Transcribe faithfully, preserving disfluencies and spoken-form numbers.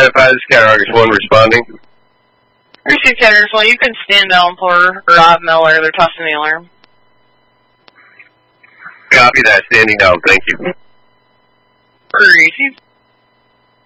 five, this is Catarargus one responding. Receive Catarargus one, you can stand down for Rob Miller, they're tossing the alarm. Copy that, standing down, thank you. Receive.